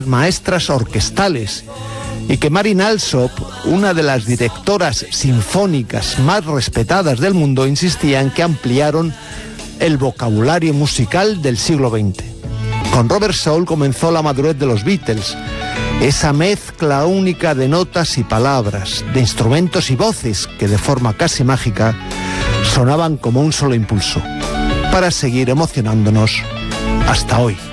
maestras orquestales, y que Marin Alsop, una de las directoras sinfónicas más respetadas del mundo, insistía en que ampliaron el vocabulario musical del siglo XX. Con Robert Soul comenzó la madurez de los Beatles, esa mezcla única de notas y palabras, de instrumentos y voces que de forma casi mágica sonaban como un solo impulso, para seguir emocionándonos hasta hoy.